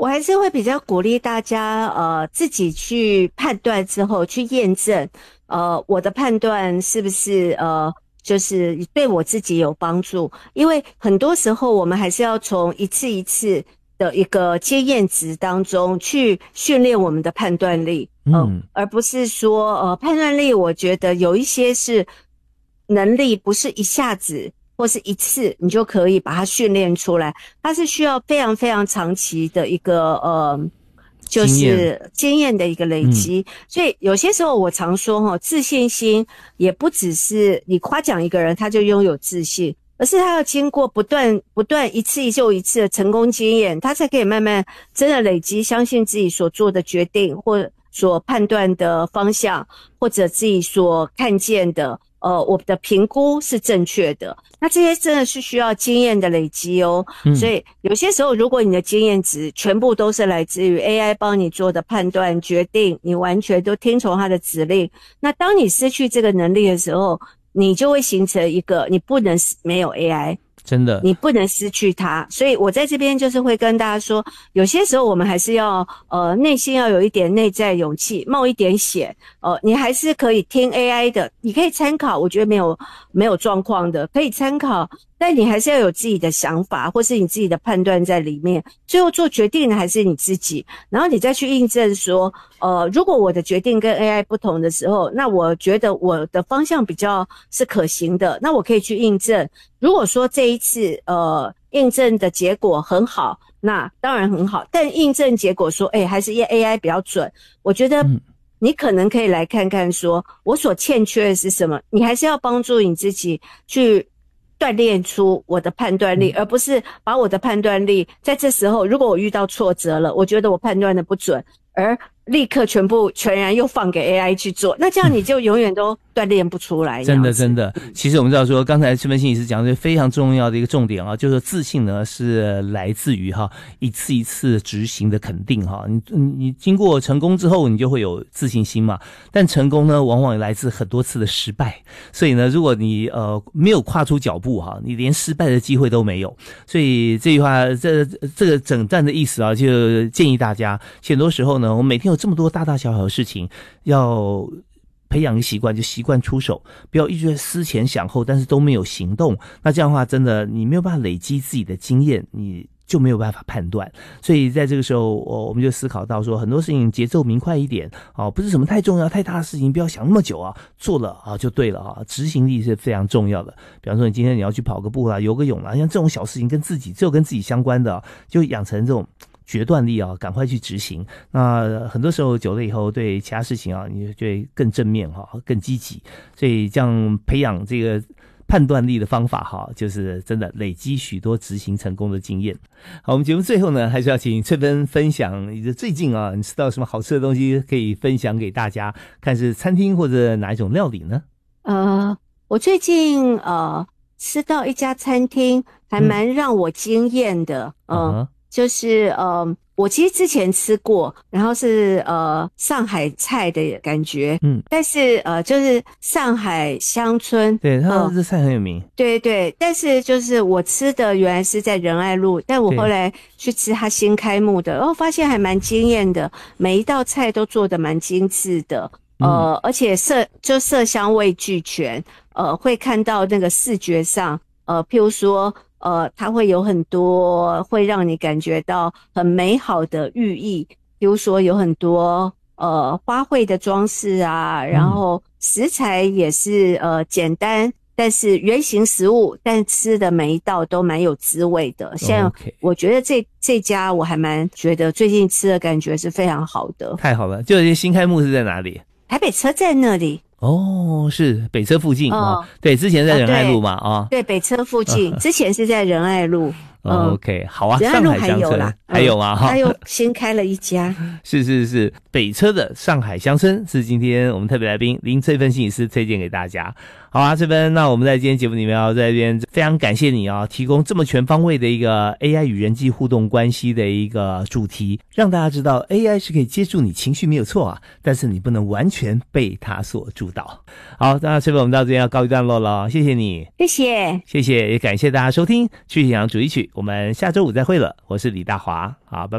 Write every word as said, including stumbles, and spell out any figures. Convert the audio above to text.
我还是会比较鼓励大家，呃，自己去判断之后去验证，呃，我的判断是不是呃，就是对我自己有帮助。因为很多时候我们还是要从一次一次的一个经验值当中去训练我们的判断力，呃、嗯，而不是说呃，判断力，我觉得有一些是能力，不是一下子或是一次你就可以把它训练出来，它是需要非常非常长期的一个呃，就是经验的一个累积。嗯、所以有些时候我常说齁，自信心也不只是你夸奖一个人他就拥有自信，而是他要经过不断不断一次又一次的成功经验，他才可以慢慢真的累积相信自己所做的决定或所判断的方向，或者自己所看见的呃，我的评估是正确的。那这些真的是需要经验的累积哦。嗯、所以有些时候如果你的经验值全部都是来自于 A I 帮你做的判断决定，你完全都听从它的指令，那当你失去这个能力的时候，你就会形成一个你不能没有 A I， 真的你不能失去它。所以我在这边就是会跟大家说，有些时候我们还是要呃内心要有一点内在勇气，冒一点险。呃你还是可以听 A I 的，你可以参考，我觉得没有没有状况的，可以参考，但你还是要有自己的想法或是你自己的判断在里面，最后做决定的还是你自己。然后你再去印证说呃如果我的决定跟 A I 不同的时候，那我觉得我的方向比较是可行的，那我可以去印证。如果说这一次呃印证的结果很好，那当然很好，但印证结果说诶还是 A I 比较准，我觉得你可能可以来看看说我所欠缺的是什么，你还是要帮助你自己去锻炼出我的判断力，而不是把我的判断力在这时候如果我遇到挫折了，我觉得我判断的不准，而立刻全部全然又放给 A I 去做，那这样你就永远都锻炼不出来。 真的真的，其实我们知道说，刚才赤芬心理师讲的非常重要的一个重点啊，就是自信呢是来自于哈一次一次执行的肯定哈。你你经过成功之后，你就会有自信心嘛。但成功呢，往往来自很多次的失败，所以呢，如果你呃没有跨出脚步哈，你连失败的机会都没有。所以这句话，这这个整段的意思啊，就建议大家，很多时候呢，我们每天有这么多大大小小的事情要培养一个习惯，就习惯出手，不要一直在思前想后，但是都没有行动。那这样的话，真的你没有办法累积自己的经验，你就没有办法判断。所以在这个时候，我们就思考到说，很多事情节奏明快一点啊，不是什么太重要、太大的事情，不要想那么久啊，做了啊就对了啊。执行力是非常重要的。比方说，你今天你要去跑个步啦、游个泳啦，像这种小事情跟自己只有跟自己相关的，就养成这种决断力啊，赶快去执行。那很多时候久了以后，对其他事情啊，你就会更正面哈，更积极。所以这样培养这个判断力的方法哈，就是真的累积许多执行成功的经验。好，我们节目最后呢，还是要请翠芬分享你的最近啊，你吃到什么好吃的东西可以分享给大家，看是餐厅或者哪一种料理呢？ 呃，我最近呃吃到一家餐厅，还蛮让我惊艳的，嗯。呃 uh-huh. 就是呃我其实之前吃过，然后是呃上海菜的感觉，嗯，但是呃就是上海乡村， 对，它这菜很有名， 呃、对对，但是就是我吃的原来是在仁爱路，但我后来去吃它新开幕的，然后发现还蛮惊艳的，每一道菜都做得蛮精致的，呃，而且色就色香味俱全，呃，会看到那个视觉上，呃，譬如说。呃，它会有很多会让你感觉到很美好的寓意，比如说有很多呃花卉的装饰啊，然后食材也是呃简单，但是原型食物，但吃的每一道都蛮有滋味的。像我觉得这这家我还蛮觉得最近吃的感觉是非常好的。 太好了，就新开幕是在哪里？ 台北车站那里。 哦，是北车附近啊、哦哦，对，之前在仁爱路嘛啊、哦， 对，北车附近，之前是在仁爱路。 嗯、OK， 好啊， 仁爱路还有啦， 还有吗？ 他、嗯、又新开了一家。 是是是，北车的上海乡村是今天我们特别来宾林翠芬心理师推荐给大家。好啊，翠芬，那我们在今天节目里面要在这边非常感谢你啊，提供这么全方位的一个 A I 与人际互动关系的一个主题，让大家知道 A I 是可以接住你情绪没有错啊，但是你不能完全被它所主导。好，那翠芬，我们到这边要告一段落了，谢谢你， 谢谢， 谢谢，也感谢大家收听《去阳主题曲》，我们下周五再会了，我是李大华，好，拜拜。